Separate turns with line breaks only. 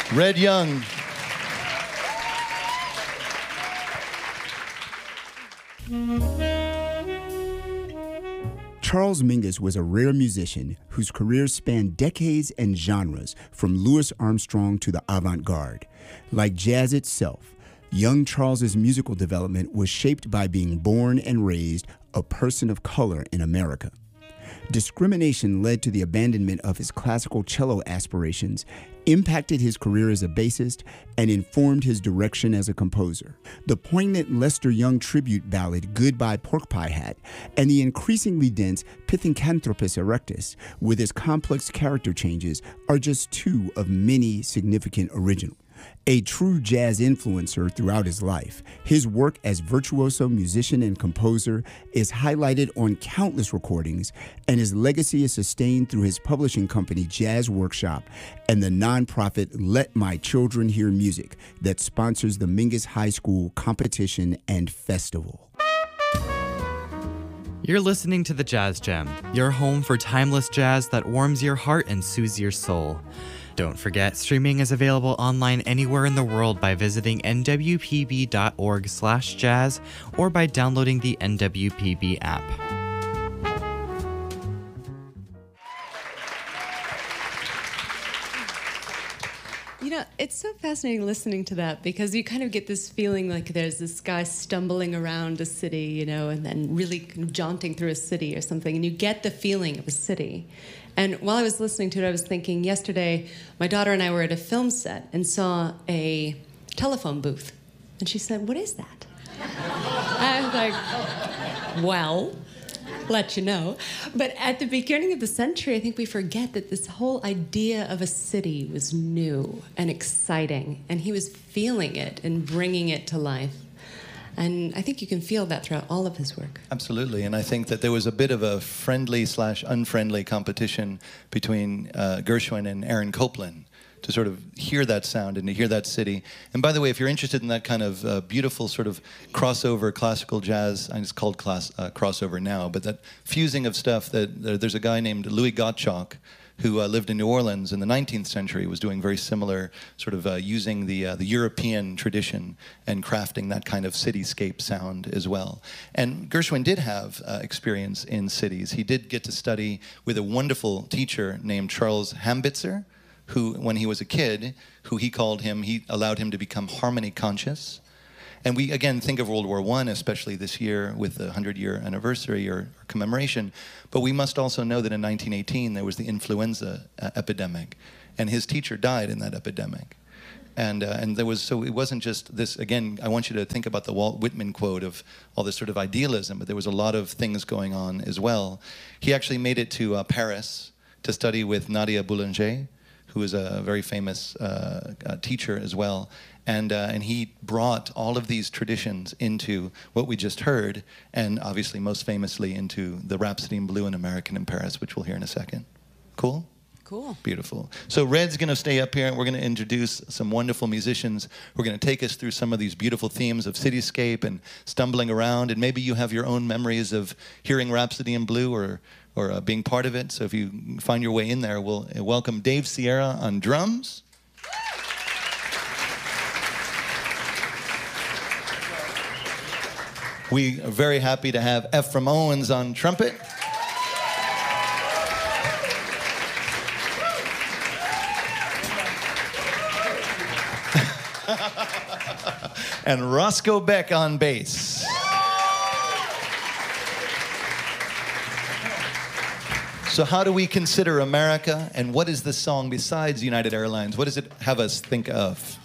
Red Young.
Charles Mingus was a rare musician whose career spanned decades and genres, from Louis Armstrong to the avant-garde. Like jazz itself, young Charles's musical development was shaped by being born and raised a person of color in America. Discrimination led to the abandonment of his classical cello aspirations, impacted his career as a bassist, and informed his direction as a composer. The poignant Lester Young tribute ballad Goodbye Pork Pie Hat and the increasingly dense Pithecanthropus erectus, with its complex character changes, are just two of many significant originals. A true jazz influencer throughout his life, his work as virtuoso musician and composer is highlighted on countless recordings, and his legacy is sustained through his publishing company Jazz Workshop and the nonprofit Let My Children Hear Music that sponsors the Mingus High School competition and festival.
You're listening to The Jazz Gem, your home for timeless jazz that warms your heart and soothes your soul. Don't forget, streaming is available online anywhere in the world by visiting nwpb.org/jazz or by downloading the NWPB app.
You know, it's so fascinating listening to that because you kind of get this feeling like there's this guy stumbling around a city, you know, and then really kind of jaunting through a city or something, and you get the feeling of a city. And while I was listening to it, I was thinking, yesterday, my daughter and I were at a film set and saw a telephone booth. And she said, "What is that?" I was like, well, let you know. But at the beginning of the century, I think we forget that this whole idea of a city was new and exciting. And he was feeling it and bringing it to life. And I think you can feel that throughout all of his work.
Absolutely, and I think that there was a bit of a friendly/unfriendly competition between Gershwin and Aaron Copland to sort of hear that sound and to hear that city. And by the way, if you're interested in that kind of beautiful sort of crossover classical jazz, it's called crossover now, but that fusing of stuff, there's a guy named Louis Gottschalk who lived in New Orleans in the 19th century, was doing very similar, sort of using the European tradition and crafting that kind of cityscape sound as well. And Gershwin did have experience in cities. He did get to study with a wonderful teacher named Charles Hambitzer, who, when he was a kid, he allowed him to become harmony conscious. And we, again, think of World War I, especially this year with the 100-year anniversary or commemoration. But we must also know that in 1918, there was the influenza epidemic. And his teacher died in that epidemic. And there was, so it wasn't just this, again, I want you to think about the Walt Whitman quote of all this sort of idealism, but there was a lot of things going on as well. He actually made it to Paris to study with Nadia Boulanger, who is a very famous teacher as well. And he brought all of these traditions into what we just heard, and obviously most famously into the Rhapsody in Blue, An American in Paris, which we'll hear in a second. Cool?
Cool.
Beautiful. So Red's going to stay up here, and we're going to introduce some wonderful musicians who are going to take us through some of these beautiful themes of cityscape and stumbling around, and maybe you have your own memories of hearing Rhapsody in Blue or being part of it. So if you find your way in there, we'll welcome Dave Sierra on drums. We are very happy to have Ephraim Owens on trumpet. And Roscoe Beck on bass. So how do we consider America, and what is this song besides United Airlines? What does it have us think of?